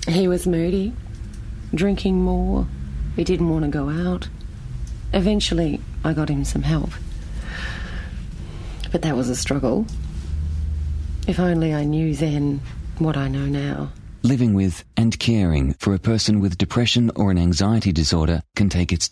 He was moody, drinking more. He didn't want to go out. Eventually, I got him some help. But that was a struggle. If only I knew then what I know now. Living with and caring for a person with depression or an anxiety disorder can take its